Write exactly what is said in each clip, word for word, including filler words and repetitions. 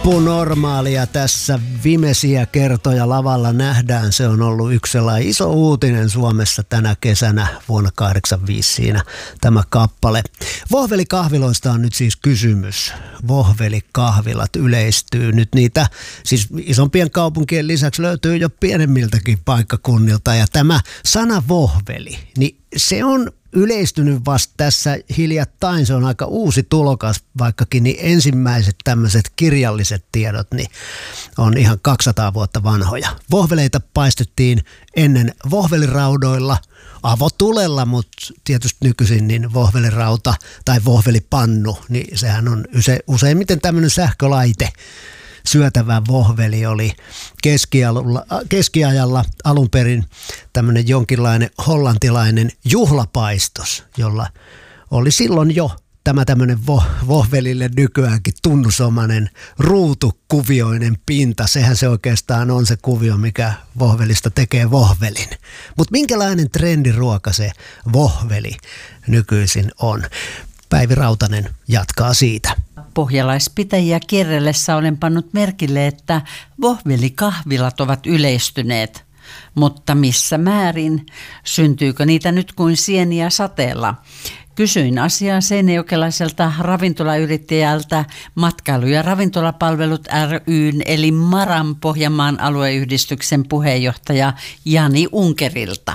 Normaalia tässä viimeisiä kertoja lavalla nähdään. Se on ollut yksi sellainen iso uutinen Suomessa tänä kesänä vuonna kahdeksankymmentäviisi siinä tämä kappale. Vohvelikahviloista on nyt siis kysymys. Vohvelikahvilat yleistyy nyt niitä, siis isompien kaupunkien lisäksi löytyy jo pienemmiltäkin paikkakunnilta. Ja tämä sana vohveli, niin se on yleistynyt vasta tässä hiljattain. Se on aika uusi tulokas, vaikkakin niin ensimmäiset tämmöiset kirjalliset tiedot niin on ihan kaksisataa vuotta vanhoja. Vohveleita paistettiin ennen vohveliraudoilla, avotulella, mutta tietysti nykyisin niin vohvelirauta tai vohvelipannu, niin sehän on use, useimmiten tämmöinen sähkölaite. Syötävä vohveli oli keskiajalla, keskiajalla alun perin tämmöinen jonkinlainen hollantilainen juhlapaistos, jolla oli silloin jo tämä tämmöinen vo, vohvelille nykyäänkin tunnusomainen ruutukuvioinen pinta. Sehän se oikeastaan on se kuvio, mikä vohvelista tekee vohvelin. Mutta minkälainen trendiruoka se vohveli nykyisin on? Päivi Rautanen jatkaa siitä. Pohjalaispitäjiä kierrellessä olen pannut merkille, että vohvelikahvilat ovat yleistyneet. Mutta missä määrin? Syntyykö niitä nyt kuin sieniä sateella? Kysyin asiaa seinäjokelaiselta ravintolayrittäjältä Matkailu- ja ravintolapalvelut ry:n eli Maran Pohjanmaan alueyhdistyksen puheenjohtaja Jani Unkerilta.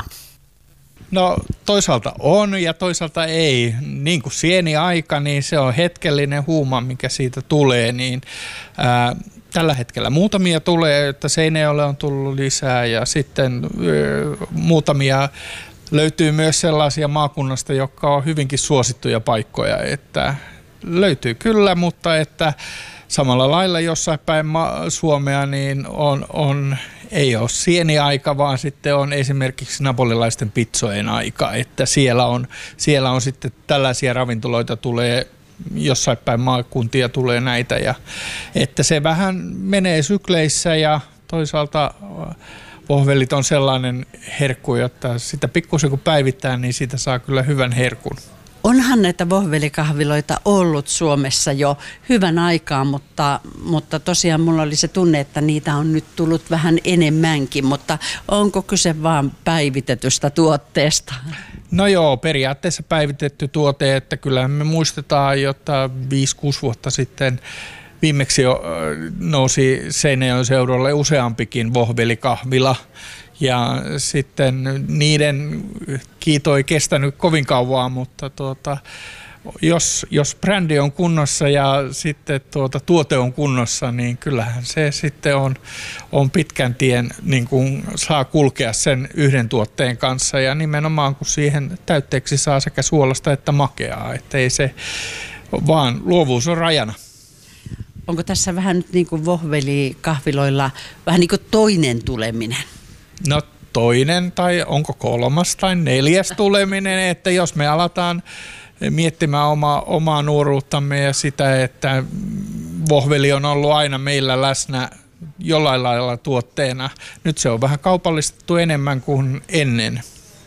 No toisaalta on ja toisaalta ei. Niin kuin sieniaika, niin se on hetkellinen huuma, mikä siitä tulee. Niin, ää, tällä hetkellä muutamia tulee, että Seinäjoelle on tullut lisää ja sitten ää, muutamia löytyy myös sellaisia maakunnasta, jotka on hyvinkin suosittuja paikkoja. Että löytyy kyllä, mutta että samalla lailla jossain päin Suomea niin on... on ei ole sieniaika, vaan sitten on esimerkiksi napolilaisten pizzojen aika, että siellä on, siellä on sitten tällaisia ravintoloita tulee, jossain päin maakuntia tulee näitä, ja että se vähän menee sykleissä ja toisaalta vohvelit on sellainen herkku, että sitä pikkusen kun päivittää, niin siitä saa kyllä hyvän herkun. Onhan näitä vohvelikahviloita ollut Suomessa jo hyvän aikaa, mutta, mutta tosiaan mulla oli se tunne, että niitä on nyt tullut vähän enemmänkin, mutta onko kyse vaan päivitetystä tuotteesta? No joo, periaatteessa päivitetty tuote, että kyllähän me muistetaan, jotta viisi kuusi vuotta sitten viimeksi jo nousi Seinäjoen seudulle useampikin vohvelikahvila. Ja sitten niiden kiito ei kestänyt kovin kauan, mutta tuota, jos, jos brändi on kunnossa ja sitten tuota, tuote on kunnossa, niin kyllähän se sitten on, on pitkän tien, niin kuin saa kulkea sen yhden tuotteen kanssa. Ja nimenomaan kun siihen täytteeksi saa sekä suolasta että makeaa, ettei se vaan luovuus on rajana. Onko tässä vähän nyt niin kuin vohvelikahviloilla vähän niin kuin toinen tuleminen? No toinen tai onko kolmas tai neljäs tuleminen, että jos me aletaan miettimään oma, omaa nuoruuttamme ja sitä, että vohveli on ollut aina meillä läsnä jollain lailla tuotteena. Nyt se on vähän kaupallistettu enemmän kuin ennen.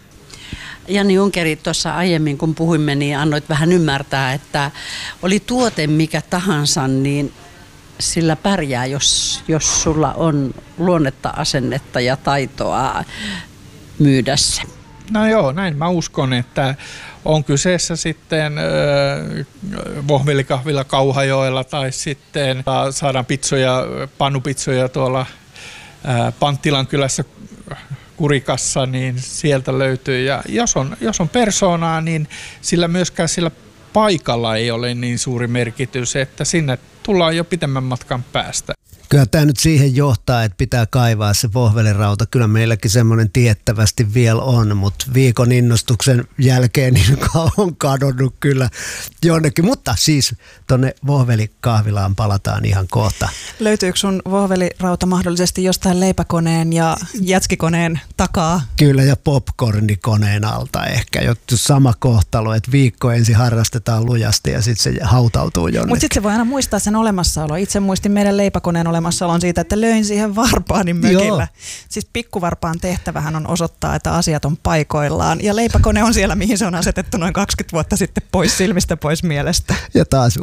Jani Unkeri, tuossa aiemmin kun puhuimme, niin annoit vähän ymmärtää, että oli tuote mikä tahansa, niin sillä pärjää, jos, jos sulla on luonnetta, asennetta ja taitoa myydä se. No joo, näin mä uskon, että on kyseessä sitten äh, vohvelikahvila Kauhajoella tai sitten saadaan pizzoja, pannupizzoja tuolla äh, Panttilan kylässä Kurikassa, niin sieltä löytyy. Ja jos on, jos on persoonaa, niin sillä myöskään sillä paikalla ei ole niin suuri merkitys, että sinne tullaan jo pitemmän matkan päästä. Kyllä tämä nyt siihen johtaa, että pitää kaivaa se vohvelirauta. Kyllä meilläkin semmoinen tiettävästi vielä on, mutta viikon innostuksen jälkeen niin on kadonnut kyllä jonnekin. Mutta siis tuonne vohvelikahvilaan palataan ihan kohta. Löytyykö sun vohvelirauta mahdollisesti jostain leipäkoneen ja jätskikoneen takaa? Kyllä, ja popcornikoneen alta ehkä. Jotta sama kohtalo, että viikko ensin harrastetaan lujasti ja sitten se hautautuu jonnekin. Mutta sitten se voi aina muistaa sen olemassaolo. Itse muistin meidän leipäkoneen olemassaolon siitä, että löin siihen varpaani mökillä. Joo. Siis pikkuvarpaan tehtävähän on osoittaa, että asiat on paikoillaan. Ja leipäkone on siellä, mihin se on asetettu noin kaksikymmentä vuotta sitten pois silmistä, pois mielestä. Ja taas